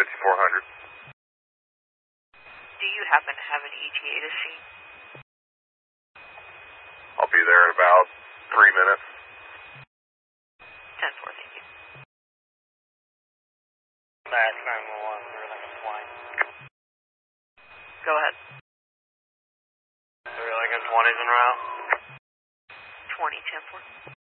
5400. Do you happen to have an ETA to see? I'll be there in about 3 minutes. 10-4, thank you. Max 911, we're like a flight. Go ahead. We're like a 20's en route. 20, 10-4.